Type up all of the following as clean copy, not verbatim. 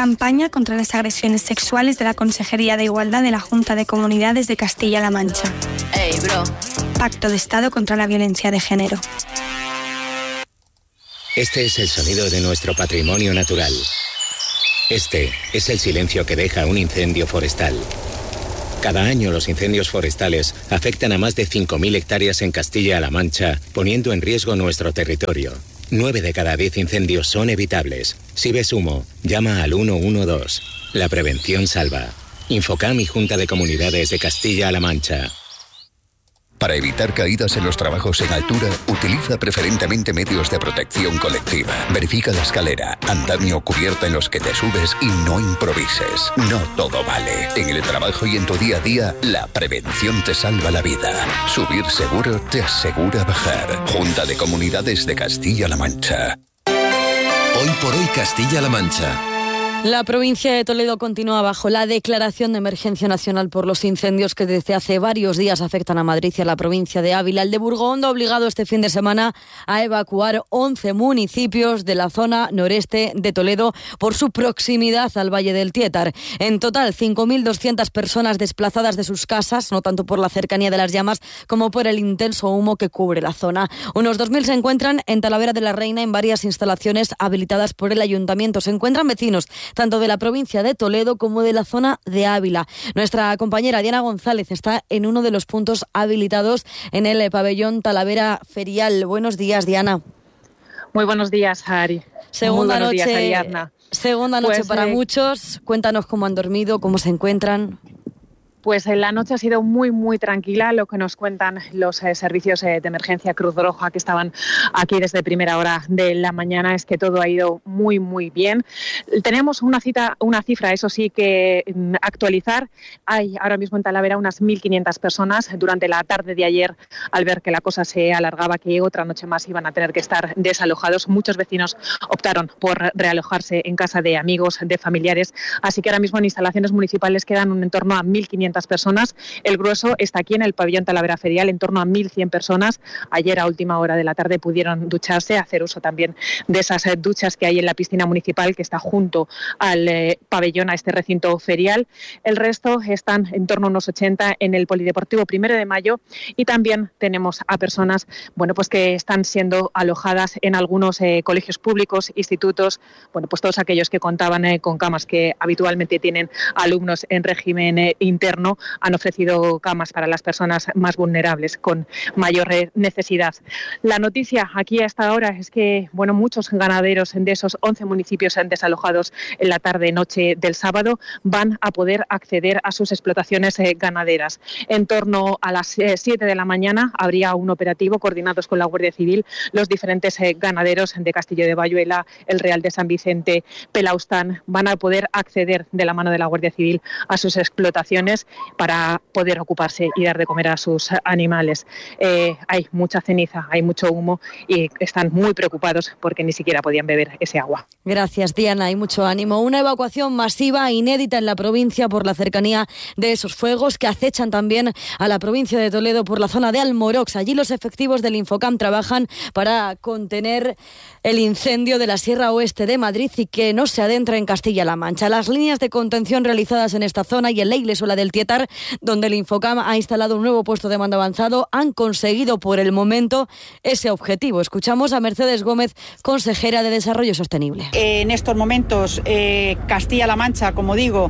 Campaña contra las agresiones sexuales de la Consejería de Igualdad de la Junta de Comunidades de Castilla-La Mancha. Hey, bro. Pacto de Estado contra la violencia de género. Este es el sonido de nuestro patrimonio natural. Este es el silencio que deja un incendio forestal. Cada año los incendios forestales afectan a más de 5.000 hectáreas en Castilla-La Mancha, poniendo en riesgo nuestro territorio. 9 de cada 10 incendios son evitables. Si ves humo, llama al 112. La prevención salva. Infocam y Junta de Comunidades de Castilla-La Mancha. Para evitar caídas en los trabajos en altura, utiliza preferentemente medios de protección colectiva. Verifica la escalera, andamio o cubierta en los que te subes y no improvises. No todo vale. En el trabajo y en tu día a día, la prevención te salva la vida. Subir seguro te asegura bajar. Junta de Comunidades de Castilla-La Mancha. Hoy por hoy Castilla-La Mancha. La provincia de Toledo continúa bajo la declaración de emergencia nacional por los incendios que desde hace varios días afectan a Madrid y a la provincia de Ávila. El de Burgondo ha obligado este fin de semana a evacuar 11 municipios de la zona noreste de Toledo por su proximidad al Valle del Tietar. En total, 5.200 personas desplazadas de sus casas, no tanto por la cercanía de las llamas como por el intenso humo que cubre la zona. Unos 2.000 se encuentran en Talavera de la Reina en varias instalaciones habilitadas por el ayuntamiento. Se encuentran vecinos tanto de la provincia de Toledo como de la zona de Ávila. Nuestra compañera Diana González está en uno de los puntos habilitados en el pabellón Talavera Ferial. Buenos días, Diana. Muy buenos días, Ari. Segunda noche, días, Ariadna. Segunda noche para muchos. Cuéntanos cómo han dormido, cómo se encuentran. Pues la noche ha sido muy, muy tranquila. Lo que nos cuentan los servicios de emergencia Cruz Roja que estaban aquí desde primera hora de la mañana es que todo ha ido muy, muy bien. Tenemos una cifra, eso sí, que actualizar. Hay ahora mismo en Talavera unas 1.500 personas. Durante la tarde de ayer, al ver que la cosa se alargaba, que otra noche más iban a tener que estar desalojados, muchos vecinos optaron por realojarse en casa de amigos, de familiares. Así que ahora mismo en instalaciones municipales quedan en torno a 1.500 personas. El grueso está aquí en el pabellón Talavera Ferial, en torno a 1.100 personas. Ayer a última hora de la tarde pudieron ducharse, hacer uso también de esas duchas que hay en la piscina municipal que está junto al pabellón, a este recinto ferial. El resto están en torno a unos 80 en el Polideportivo 1 de Mayo y también tenemos a personas pues que están siendo alojadas en algunos colegios públicos, institutos, pues todos aquellos que contaban con camas que habitualmente tienen alumnos en régimen interno, han ofrecido camas para las personas más vulnerables con mayor necesidad. La noticia aquí hasta ahora es que muchos ganaderos de esos 11 municipios desalojados en la tarde-noche del sábado van a poder acceder a sus explotaciones ganaderas. En torno a las 7 de la mañana habría un operativo coordinados con la Guardia Civil. Los diferentes ganaderos de Castillo de Bayuela, el Real de San Vicente, Pelaustán, van a poder acceder de la mano de la Guardia Civil a sus explotaciones para poder ocuparse y dar de comer a sus animales. Hay mucha ceniza, hay mucho humo y están muy preocupados porque ni siquiera podían beber ese agua. Gracias, Diana, y mucho ánimo. Una evacuación masiva, inédita en la provincia por la cercanía de esos fuegos que acechan también a la provincia de Toledo por la zona de Almorox. Allí los efectivos del Infocam trabajan para contener el incendio de la Sierra Oeste de Madrid y que no se adentre en Castilla-La Mancha. Las líneas de contención realizadas en esta zona y en la Iglesuela del Tietar, donde el Infocam ha instalado un nuevo puesto de mando avanzado, han conseguido por el momento ese objetivo. Escuchamos a Mercedes Gómez, consejera de Desarrollo Sostenible. En estos momentos, Castilla-La Mancha, como digo,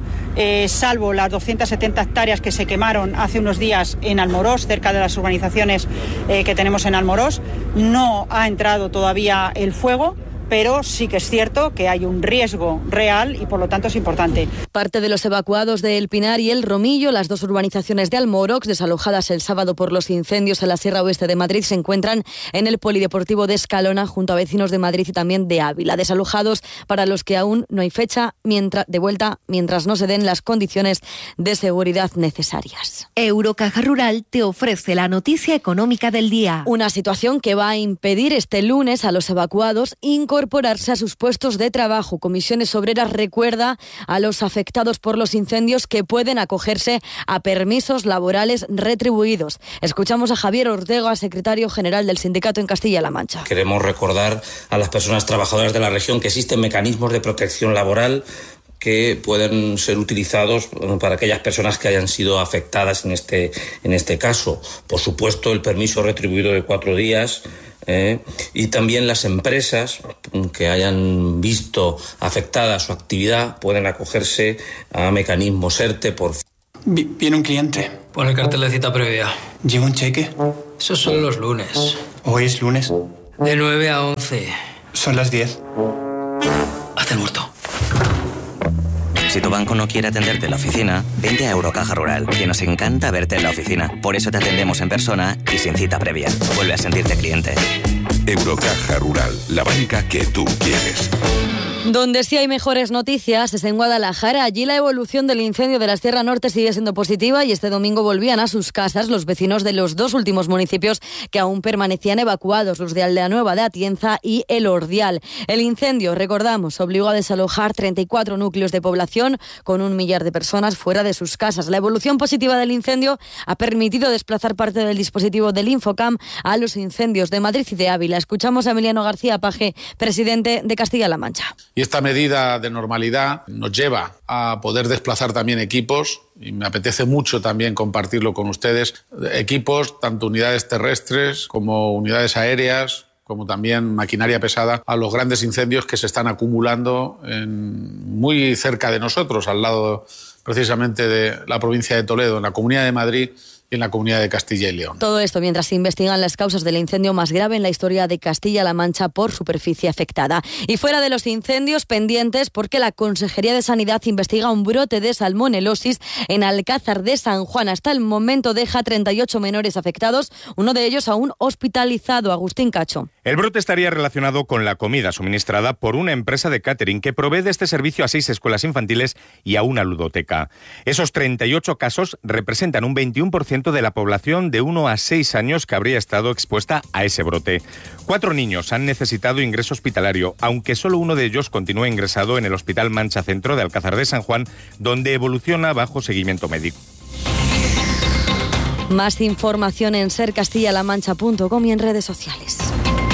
salvo las 270 hectáreas que se quemaron hace unos días en Almorox, cerca de las urbanizaciones que tenemos en Almorox, no ha entrado todavía el fuego, pero sí que es cierto que hay un riesgo real y por lo tanto es importante. Parte de los evacuados de El Pinar y El Romillo, las dos urbanizaciones de Almorox, desalojadas el sábado por los incendios en la Sierra Oeste de Madrid, se encuentran en el Polideportivo de Escalona junto a vecinos de Madrid y también de Ávila. Desalojados para los que aún no hay fecha de vuelta mientras no se den las condiciones de seguridad necesarias. Eurocaja Rural te ofrece la noticia económica del día. Una situación que va a impedir este lunes a los evacuados incorporarse a sus puestos de trabajo. Comisiones Obreras recuerda a los afectados por los incendios que pueden acogerse a permisos laborales retribuidos. Escuchamos a Javier Ortega, secretario general del sindicato en Castilla-La Mancha. Queremos recordar a las personas trabajadoras de la región que existen mecanismos de protección laboral que pueden ser utilizados para aquellas personas que hayan sido afectadas en este caso. Por supuesto, el permiso retribuido de 4 días, y también las empresas que hayan visto afectada su actividad pueden acogerse a mecanismos ERTE por... Viene un cliente. Pon el cartel de cita previa. ¿Lleva un cheque? Esos son los lunes. ¿Hoy es lunes? De 9 a 11. Son las 10. Hazte el muerto. Si tu banco no quiere atenderte en la oficina, vente a Eurocaja Rural, que nos encanta verte en la oficina. Por eso te atendemos en persona y sin cita previa. Vuelve a sentirte cliente. Eurocaja Rural, la banca que tú quieres. Donde sí hay mejores noticias es en Guadalajara. Allí la evolución del incendio de la Sierra Norte sigue siendo positiva y este domingo volvían a sus casas los vecinos de los 2 últimos municipios que aún permanecían evacuados, los de Aldea Nueva de Atienza y El Ordial. El incendio, recordamos, obligó a desalojar 34 núcleos de población con 1 millar de personas fuera de sus casas. La evolución positiva del incendio ha permitido desplazar parte del dispositivo del Infocam a los incendios de Madrid y de Ávila. Escuchamos a Emiliano García Paje, presidente de Castilla-La Mancha. Y esta medida de normalidad nos lleva a poder desplazar también equipos, y me apetece mucho también compartirlo con ustedes, equipos, tanto unidades terrestres como unidades aéreas, como también maquinaria pesada, a los grandes incendios que se están acumulando muy cerca de nosotros, al lado precisamente de la provincia de Toledo, en la Comunidad de Madrid y en la Comunidad de Castilla y León. Todo esto mientras se investigan las causas del incendio más grave en la historia de Castilla-La Mancha por superficie afectada. Y fuera de los incendios, pendientes porque la Consejería de Sanidad investiga un brote de salmonelosis en Alcázar de San Juan. Hasta el momento deja 38 menores afectados, uno de ellos aún hospitalizado. Agustín Cacho. El brote estaría relacionado con la comida suministrada por una empresa de catering que provee de este servicio a 6 escuelas infantiles y a una ludoteca. Esos 38 casos representan un 21% de la población de 1 a 6 años que habría estado expuesta a ese brote. 4 niños han necesitado ingreso hospitalario, aunque solo uno de ellos continúa ingresado en el Hospital Mancha Centro de Alcázar de San Juan, donde evoluciona bajo seguimiento médico. Más información en sercastillalamancha.com y en redes sociales.